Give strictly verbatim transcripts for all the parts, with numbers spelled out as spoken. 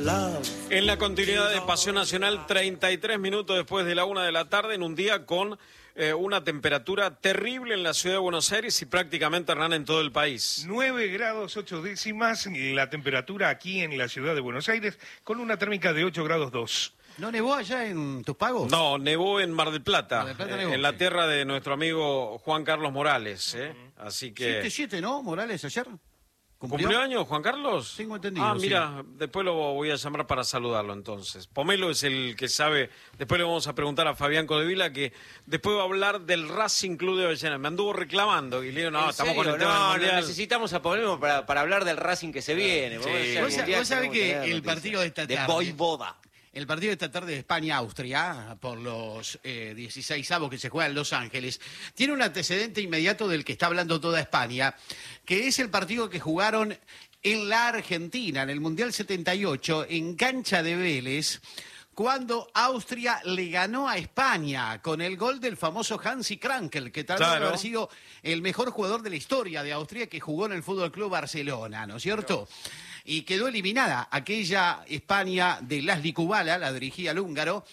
En la continuidad de Pasión Nacional, treinta y tres minutos después de la una de la tarde, en un día con eh, una temperatura terrible en la ciudad de Buenos Aires y prácticamente, Hernán, en todo el país. nueve grados ocho décimas la temperatura aquí en la ciudad de Buenos Aires, con una térmica de ocho grados dos. ¿No nevó allá en tus pagos? No, nevó en Mar del Plata, Mar del Plata eh, nevó, en la sí. tierra de nuestro amigo Juan Carlos Morales. Eh. Así que... siete siete, ¿no? Morales ayer. ¿Cumplió? ¿Cumplió años, Juan Carlos? Tengo entendido, Ah, mira, sí. después lo voy a llamar para saludarlo entonces. Pomelo es el que sabe, después le vamos a preguntar a Fabián Codevila, que después va a hablar del Racing Club de Avellaneda. Me anduvo reclamando, y le digo, no, estamos con el tema no, del Mundial. necesitamos a Pomelo para, para hablar del Racing que se viene. Sí. Vos, sa- vos sabés que el partido de esta De tarde... Voivoda. El partido de esta tarde de España-Austria, por los eh, dieciseisavos que se juega en Los Ángeles, tiene un antecedente inmediato del que está hablando toda España, que es el partido que jugaron en la Argentina, en el Mundial setenta y ocho, en cancha de Vélez, cuando Austria le ganó a España con el gol del famoso Hansi Krankel, que tal vez Claro. haber sido el mejor jugador de la historia de Austria, que jugó en el Fútbol Club Barcelona, ¿no es cierto? Y quedó eliminada aquella España de Laszlo Kubala, la dirigía el húngaro,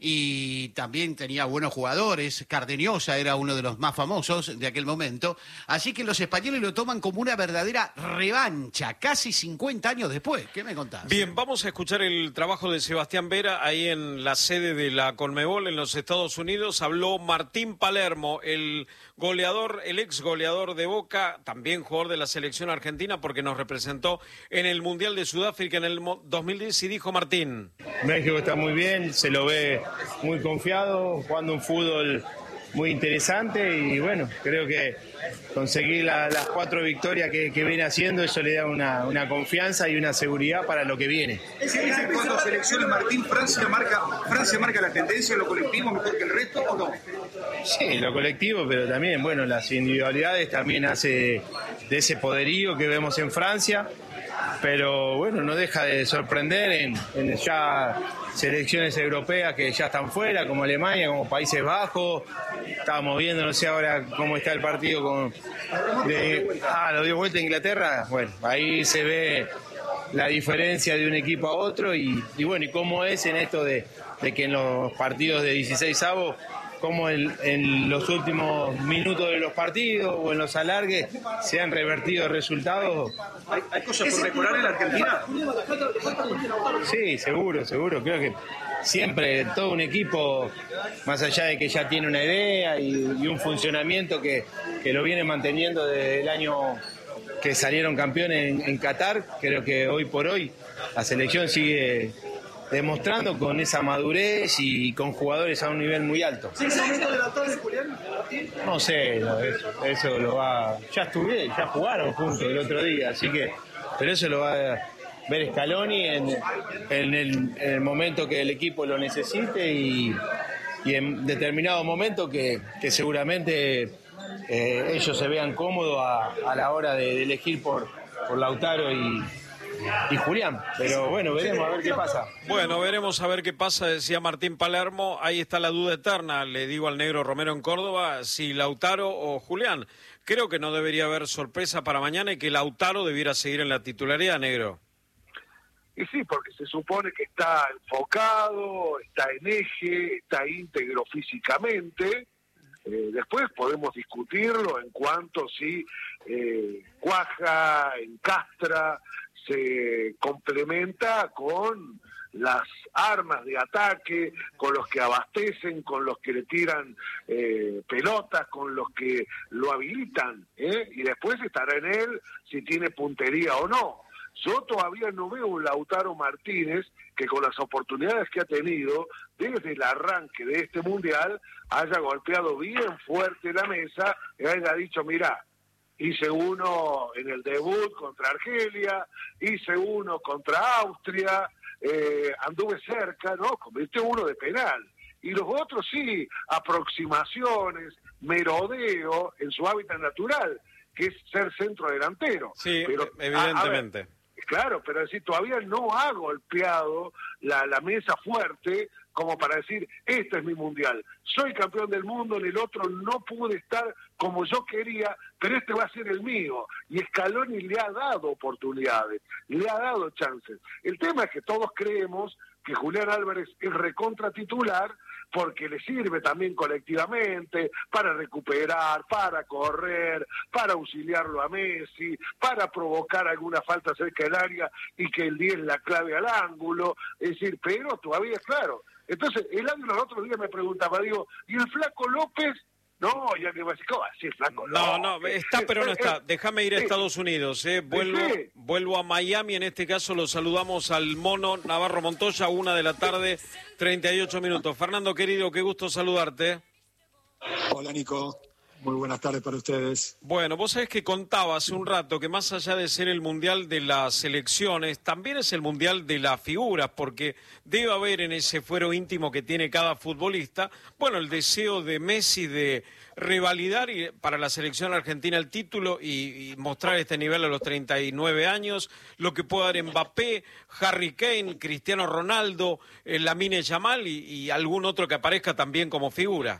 y también tenía buenos jugadores. Cardeñosa era uno de los más famosos de aquel momento. Así que los españoles lo toman como una verdadera revancha, casi cincuenta años después. ¿Qué me contás? Bien, vamos a escuchar el trabajo de Sebastián Vera ahí en la sede de la Conmebol en los Estados Unidos. Habló Martín Palermo, el goleador, el ex goleador de Boca, también jugador de la selección argentina, porque nos representó en el Mundial de Sudáfrica en el dos mil diez, y dijo Martín: México está muy bien, se lo ve muy confiado, jugando un fútbol muy interesante y bueno, creo que conseguir la, las cuatro victorias que, que viene haciendo, eso le da una, una confianza y una seguridad para lo que viene. ¿Ese dice cuando selecciones Martín, Francia marca, Francia marca la tendencia en lo colectivo mejor que el resto o no? Sí, lo colectivo, pero también, bueno, las individualidades también hace de ese poderío que vemos en Francia, pero bueno, no deja de sorprender en, en ya selecciones europeas que ya están fuera, como Alemania, como Países Bajos. Estábamos viendo, no sé ahora cómo está el partido con... De, ah, lo dio vuelta a Inglaterra. Bueno, ahí se ve la diferencia de un equipo a otro y, y bueno, y cómo es en esto de, de que en los partidos de dieciseisavos, como en, en los últimos minutos de los partidos o en los alargues se han revertido resultados. ¿Hay, hay cosas por mejorar en la Argentina? Sí, seguro, seguro. Creo que siempre todo un equipo, más allá de que ya tiene una idea y, y un funcionamiento que, que lo viene manteniendo desde el año que salieron campeones en, en Qatar, creo que hoy por hoy la selección sigue demostrando con esa madurez y con jugadores a un nivel muy alto. ¿Sí, es momento de la tarde, Julián? No sé, no, eso, eso lo va... Ya estuve, ya jugaron juntos el otro día, así que... Pero eso lo va a ver Scaloni en, en, el, en el momento que el equipo lo necesite y, y en determinado momento que, que seguramente eh, ellos se vean cómodos a, a la hora de, de elegir por, por Lautaro y... y Julián, pero bueno, veremos a ver qué pasa. Bueno, veremos a ver qué pasa, decía Martín Palermo. Ahí está la duda eterna, le digo al negro Romero en Córdoba, si Lautaro o Julián. Creo que no debería haber sorpresa para mañana y que Lautaro debiera seguir en la titularidad, negro. Y sí, porque se supone que está enfocado, está en eje, está íntegro físicamente. Eh, después podemos discutirlo en cuanto si eh, cuaja, encastra, se complementa con las armas de ataque, con los que abastecen, con los que le tiran eh, pelotas, con los que lo habilitan, ¿eh? Y después estará en él si tiene puntería o no. Yo todavía no veo un Lautaro Martínez que con las oportunidades que ha tenido desde el arranque de este Mundial haya golpeado bien fuerte la mesa y haya dicho, mira, hice uno en el debut contra Argelia, hice uno contra Austria, eh, anduve cerca, ¿no? Convirtió uno de penal. Y los otros sí, aproximaciones, merodeo en su hábitat natural, que es ser centro delantero. Sí, pero, evidentemente. A, a ver, Claro, pero decir, todavía no ha golpeado la, la mesa fuerte como para decir, este es mi mundial, soy campeón del mundo, en el otro no pude estar como yo quería, pero este va a ser el mío. Y Scaloni le ha dado oportunidades, le ha dado chances. El tema es que todos creemos que Julián Álvarez es recontra titular porque le sirve también colectivamente para recuperar, para correr, para auxiliarlo a Messi, para provocar alguna falta cerca del área y que el diez la clave al ángulo. Es decir, pero todavía, claro. Entonces, el ángulo el otro día me preguntaba, digo, ¿y el Flaco López? No, ya que va a decir, ¿cómo así, Flaco? No, no, está, pero no está. Déjame ir a Estados Unidos, ¿eh? Vuelvo, vuelvo a Miami. En este caso lo saludamos al Mono Navarro Montoya, una de la tarde, treinta y ocho minutos. Fernando, querido, qué gusto saludarte. Hola, Nico. Muy buenas tardes para ustedes. Bueno, vos sabés que contaba hace un rato que más allá de ser el mundial de las selecciones, también es el mundial de las figuras, porque debe haber en ese fuero íntimo que tiene cada futbolista, bueno, el deseo de Messi de revalidar y para la selección argentina el título y, y mostrar este nivel a los treinta y nueve años, lo que pueda dar Mbappé, Harry Kane, Cristiano Ronaldo, eh, Lamine Yamal y, y algún otro que aparezca también como figura.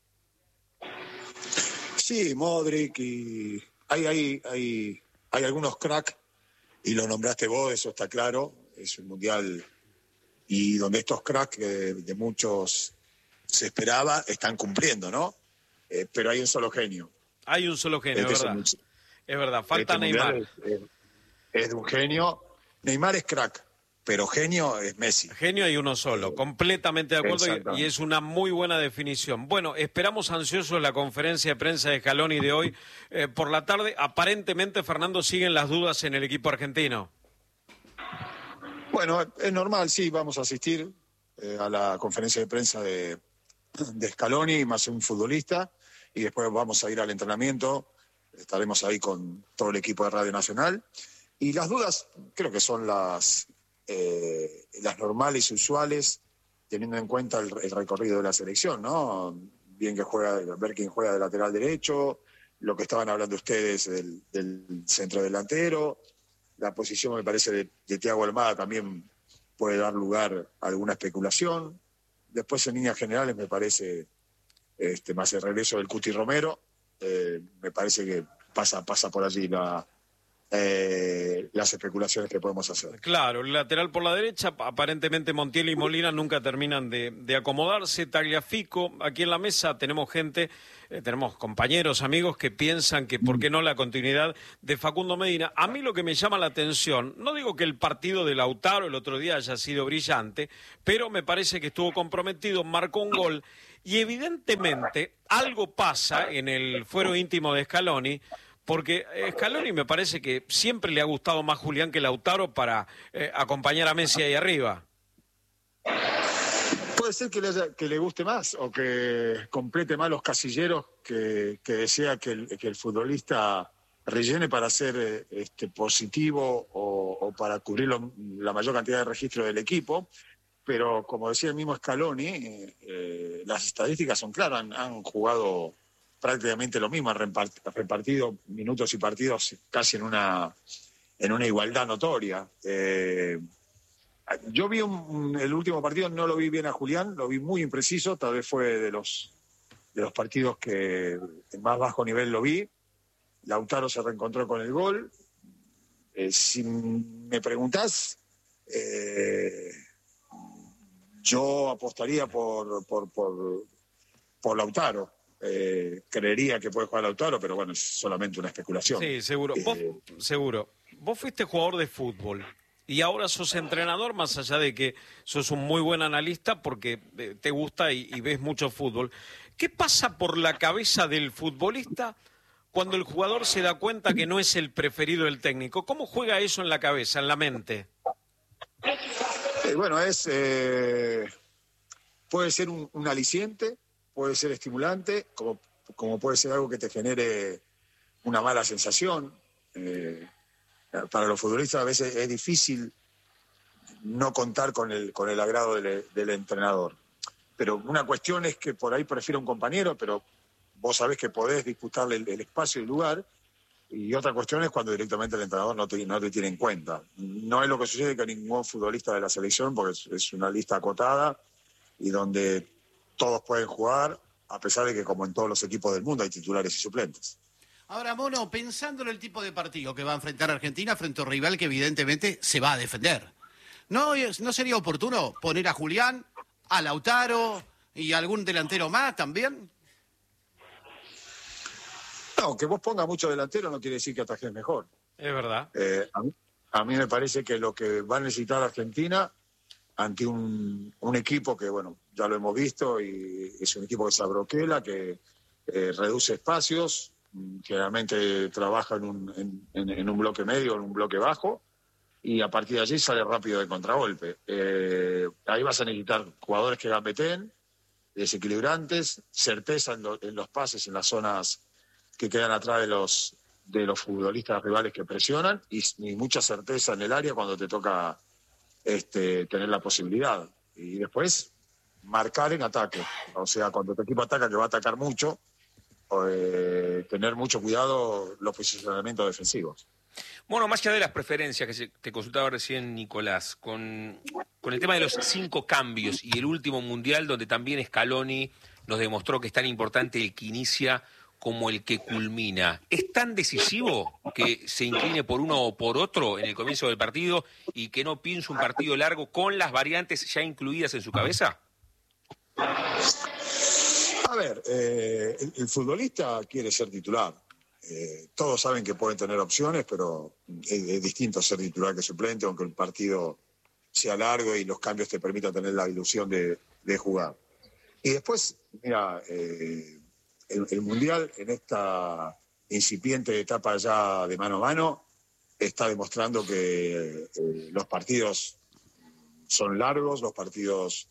Sí, Modric y hay, hay, hay, hay algunos cracks y lo nombraste vos, eso está claro, es un mundial y donde estos cracks que de muchos se esperaba están cumpliendo, ¿no? Eh, pero hay un solo genio. Hay un solo genio, este es verdad. Es, es verdad, falta este Neymar. Es, es, es de un genio. Neymar es crack, pero genio es Messi. Genio hay uno solo, completamente de acuerdo y, y es una muy buena definición. Bueno, esperamos ansiosos la conferencia de prensa de Scaloni de hoy eh, por la tarde. Aparentemente, Fernando, siguen las dudas en el equipo argentino. Bueno, es normal, sí, vamos a asistir eh, a la conferencia de prensa de, de Scaloni, más un futbolista, y después vamos a ir al entrenamiento, estaremos ahí con todo el equipo de Radio Nacional. Y las dudas creo que son las... Eh, las normales y usuales, teniendo en cuenta el, el recorrido de la selección, ¿no? Bien que juega, ver quién juega de lateral derecho, lo que estaban hablando ustedes del, del centro delantero, la posición me parece de, de Thiago Almada también puede dar lugar a alguna especulación. Después en líneas generales me parece este, más el regreso del Cuti Romero, eh, me parece que pasa, pasa por allí la Eh, las especulaciones que podemos hacer. Claro, el lateral por la derecha, aparentemente Montiel y Molina nunca terminan de, de acomodarse. Tagliafico, aquí en la mesa tenemos gente, eh, tenemos compañeros, amigos que piensan que por qué no la continuidad de Facundo Medina. A mí lo que me llama la atención, no digo que el partido de Lautaro el otro día haya sido brillante, pero me parece que estuvo comprometido, marcó un gol y evidentemente algo pasa en el fuero íntimo de Scaloni. Porque Scaloni me parece que siempre le ha gustado más Julián que Lautaro para eh, acompañar a Messi ahí arriba. Puede ser que le, haya, que le guste más o que complete más los casilleros que, que desea que el, que el futbolista rellene para ser este, positivo o, o para cubrir lo, la mayor cantidad de registros del equipo. Pero como decía el mismo Scaloni, eh, eh, las estadísticas son claras, han, han jugado prácticamente lo mismo, han repartido minutos y partidos casi en una en una igualdad notoria. Eh, yo vi un, un, el último partido, no lo vi bien a Julián, lo vi muy impreciso, tal vez fue de los de los partidos que en más bajo nivel lo vi. Lautaro se reencontró con el gol. Eh, si me preguntás, eh, yo apostaría por por, por, por Lautaro. Eh, creería que puede jugar Lautaro, pero bueno, es solamente una especulación. Sí, seguro. Eh, Vos, seguro. Vos fuiste jugador de fútbol y ahora sos entrenador, más allá de que sos un muy buen analista porque te gusta y, y ves mucho fútbol. ¿Qué pasa por la cabeza del futbolista cuando el jugador se da cuenta que no es el preferido del técnico? ¿Cómo juega eso en la cabeza, en la mente? Eh, bueno, es eh, puede ser un, un aliciente, puede ser estimulante, como, como puede ser algo que te genere una mala sensación. Eh, para los futbolistas a veces es difícil no contar con el, con el agrado del, del entrenador. Pero una cuestión es que por ahí prefiere un compañero, pero vos sabés que podés disputarle el, el espacio y el lugar. Y otra cuestión es cuando directamente el entrenador no te, no te tiene en cuenta. No es lo que sucede con ningún futbolista de la selección, porque es, es una lista acotada y donde todos pueden jugar, a pesar de que, como en todos los equipos del mundo, hay titulares y suplentes. Ahora, Mono, pensando en el tipo de partido que va a enfrentar Argentina frente a un rival que evidentemente se va a defender, ¿no, no sería oportuno poner a Julián, a Lautaro y algún delantero más también? No, que vos pongas mucho delantero no quiere decir que atajes mejor. Es verdad. Eh, a, mí, a mí me parece que lo que va a necesitar Argentina ante un, un equipo que, bueno, ya lo hemos visto, y es un equipo que se abroquela, que eh, reduce espacios, generalmente trabaja en un, en, en un bloque medio, en un bloque bajo, y a partir de allí sale rápido de contragolpe. Eh, ahí vas a necesitar jugadores que gambeten, desequilibrantes, certeza en, lo, en los pases, en las zonas que quedan atrás de los de los futbolistas rivales que presionan, y, y mucha certeza en el área cuando te toca este, tener la posibilidad. Y después marcar en ataque, o sea, cuando tu equipo ataca, que va a atacar mucho, eh, tener mucho cuidado los posicionamientos defensivos. Bueno, más allá de las preferencias que se, te consultaba recién Nicolás, con, con el tema de los cinco cambios y el último mundial donde también Scaloni nos demostró que es tan importante el que inicia como el que culmina. ¿Es tan decisivo que se incline por uno o por otro en el comienzo del partido y que no piense un partido largo con las variantes ya incluidas en su cabeza? A ver, eh, el, el futbolista quiere ser titular. Eh, todos saben que pueden tener opciones, pero es, es distinto ser titular que suplente, aunque el partido sea largo y los cambios te permitan tener la ilusión de, de jugar. Y después, mira, eh, el, el Mundial en esta incipiente etapa ya de mano a mano está demostrando que eh, los partidos son largos, los partidos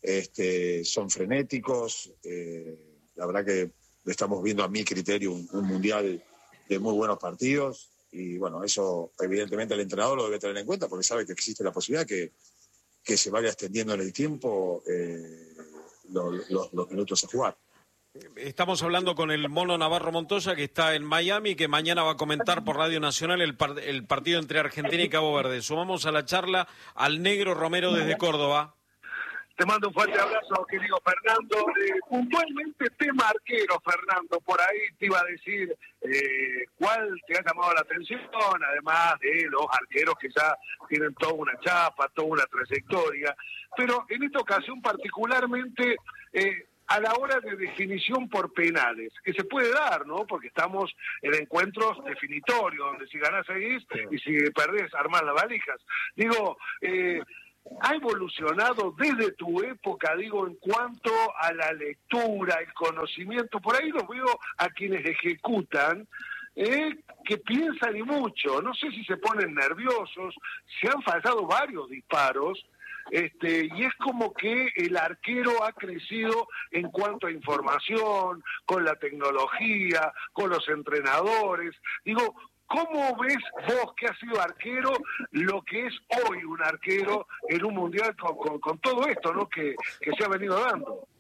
este, son frenéticos. Eh, la verdad que estamos viendo, a mi criterio, un, un Mundial de muy buenos partidos, y bueno, eso evidentemente el entrenador lo debe tener en cuenta, porque sabe que existe la posibilidad que, que se vaya extendiendo en el tiempo eh, los, los, los minutos a jugar. Estamos hablando con el Mono Navarro Montoya, que está en Miami, que mañana va a comentar por Radio Nacional el, par el partido entre Argentina y Cabo Verde. Sumamos a la charla al Negro Romero desde Córdoba. Te mando un fuerte abrazo, querido Fernando. Eh, puntualmente tema arquero, Fernando, por ahí te iba a decir eh, cuál te ha llamado la atención, además de los arqueros que ya tienen toda una chapa, toda una trayectoria, pero en esta ocasión particularmente eh, a la hora de definición por penales, que se puede dar, ¿no? Porque estamos en encuentros definitorios, donde si ganás seguís y si perdés armás las valijas. Digo, eh, ha evolucionado desde tu época, digo, en cuanto a la lectura, el conocimiento. Por ahí los veo a quienes ejecutan, eh, que piensan y mucho. No sé si se ponen nerviosos, se han fallado varios disparos, este, y es como que el arquero ha crecido en cuanto a información, con la tecnología, con los entrenadores. Digo, ¿cómo ves vos, que has sido arquero, lo que es hoy un arquero en un mundial con, con, con todo esto, ¿no?, que, que se ha venido dando?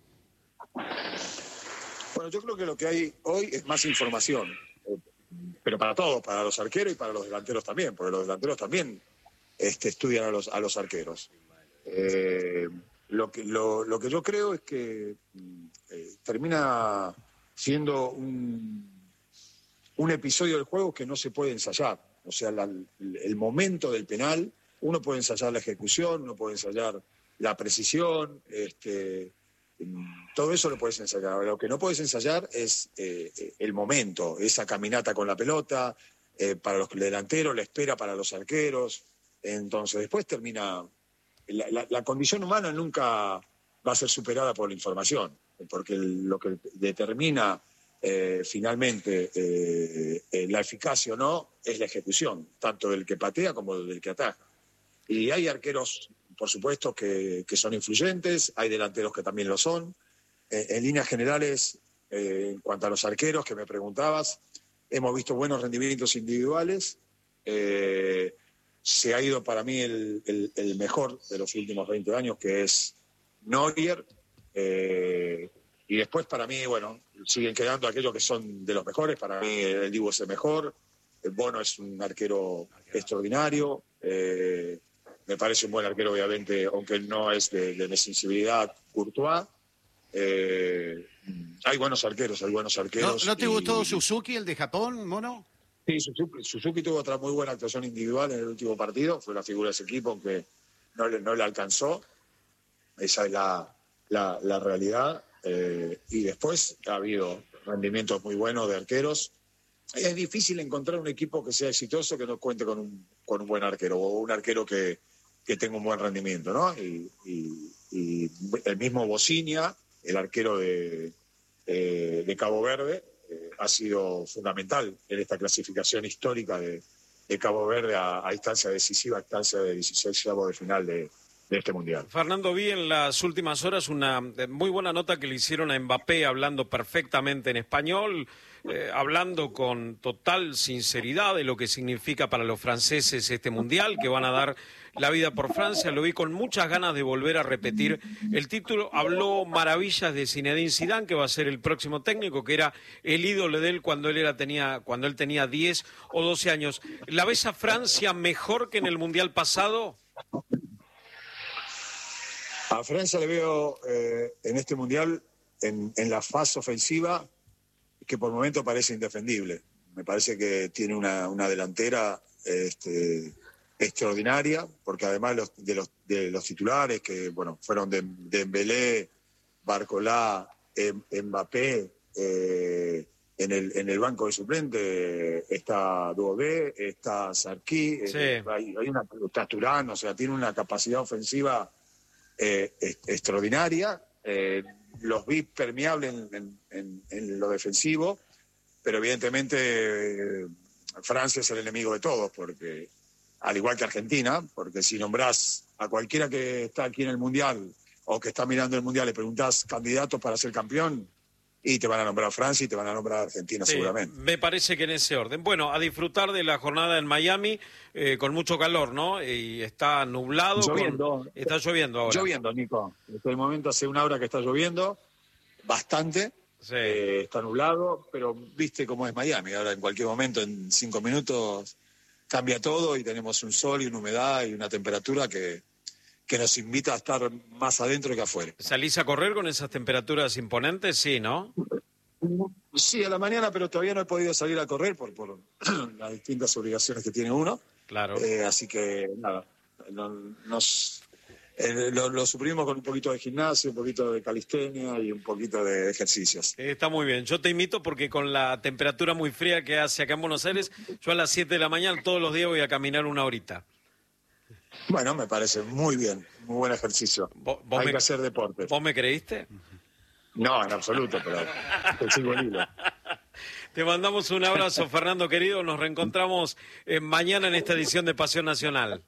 Bueno, yo creo que lo que hay hoy es más información, pero para todos, para los arqueros y para los delanteros también, porque los delanteros también este, estudian a los, a los arqueros. Eh, lo, que, lo, lo que yo creo es que eh, termina siendo un... un episodio del juego que no se puede ensayar. O sea, la, el momento del penal, uno puede ensayar la ejecución, uno puede ensayar la precisión, este, todo eso lo puedes ensayar. Lo que no puedes ensayar es eh, el momento, esa caminata con la pelota, eh, para los delanteros, la espera para los arqueros. Entonces, después termina... La, la, la condición humana nunca va a ser superada por la información, porque el, lo que determina... Eh, finalmente eh, eh, la eficacia o no es la ejecución, tanto del que patea como del que ataja. Y hay arqueros, por supuesto, que, que son influyentes, hay delanteros que también lo son. Eh, en líneas generales, eh, en cuanto a los arqueros que me preguntabas, hemos visto buenos rendimientos individuales. Eh, se ha ido para mí el, el, el mejor de los últimos veinte años, que es Neuer. Eh, Y después, para mí, bueno, siguen quedando aquellos que son de los mejores. Para mí el Dibu es el mejor, Bono es un arquero extraordinario. Eh, me parece un buen arquero, obviamente, aunque no es de, de mi sensibilidad, Courtois. Eh, hay buenos arqueros, hay buenos ¿No, arqueros. ¿no te y- gustó Suzuki, el de Japón, Mono? Sí, Suzuki, Suzuki tuvo otra muy buena actuación individual en el último partido, fue la figura de ese equipo, aunque no le, no le alcanzó. Esa es la, la, la realidad. Eh, y después ha habido rendimientos muy buenos de arqueros. Es difícil encontrar un equipo que sea exitoso que no cuente con un, con un buen arquero, o un arquero que, que tenga un buen rendimiento, ¿no? Y, y, y el mismo Bocinia, el arquero de, eh, de Cabo Verde, eh, ha sido fundamental en esta clasificación histórica de, de Cabo Verde a, a instancia decisiva, a instancia de dieciséis de final de, de este Mundial. Fernando, vi en las últimas horas una muy buena nota que le hicieron a Mbappé hablando perfectamente en español, eh, hablando con total sinceridad de lo que significa para los franceses este Mundial, que van a dar la vida por Francia. Lo vi con muchas ganas de volver a repetir el título. Habló maravillas de Zinedine Zidane, que va a ser el próximo técnico, que era el ídolo de él cuando él, era, tenía, cuando él tenía diez o doce años. ¿La ves a Francia mejor que en el Mundial pasado? A Francia le veo eh, en este Mundial, en, en la fase ofensiva, que por momento parece indefendible. Me parece que tiene una, una delantera este, extraordinaria, porque además los, de, los, de los titulares, que bueno fueron de Dembélé, Barcola, Mbappé, eh, en, el, en el banco de suplente está Doué, está Sarki, Sí. eh, hay, hay una, está Turán, o sea, tiene una capacidad ofensiva Eh, extraordinaria. Eh, los vi permeables en, en, en, en lo defensivo, pero evidentemente eh, Francia es el enemigo de todos, porque al igual que Argentina, porque si nombrás a cualquiera que está aquí en el Mundial o que está mirando el Mundial, le preguntás candidatos para ser campeón y te van a nombrar Francia y te van a nombrar Argentina, Sí, seguramente. me parece que en ese orden. Bueno, a disfrutar de la jornada en Miami, eh, con mucho calor, ¿no? Y está nublado. Lloviendo. Con... Está lloviendo ahora. Lloviendo, Nico. En este momento hace una hora que está lloviendo, bastante. Sí. Eh, está nublado, pero viste cómo es Miami. Ahora en cualquier momento, en cinco minutos, cambia todo y tenemos un sol y una humedad y una temperatura que, que nos invita a estar más adentro que afuera. ¿Salís a correr con esas temperaturas imponentes? Sí, ¿no? Sí, a la mañana, pero todavía no he podido salir a correr por, por las distintas obligaciones que tiene uno. Claro. Eh, así que, nada, no, nos, eh, lo, lo suprimimos con un poquito de gimnasio, un poquito de calistenia y un poquito de ejercicios. Eh, Está muy bien. Yo te invito porque con la temperatura muy fría que hace acá en Buenos Aires, yo a las siete de la mañana todos los días voy a caminar una horita. Bueno, me parece muy bien, muy buen ejercicio. ¿Vos, vos Hay me, que hacer deporte. ¿Vos me creíste? No, en absoluto, pero te sigo el hilo. Te mandamos un abrazo, Fernando querido. Nos reencontramos eh, mañana en esta edición de Pasión Nacional.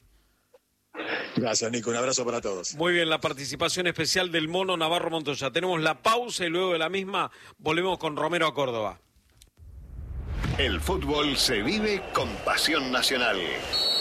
Gracias, Nico. Un abrazo para todos. Muy bien, la participación especial del Mono Navarro Montoya. Tenemos la pausa y luego de la misma volvemos con Romero a Córdoba. El fútbol se vive con Pasión Nacional.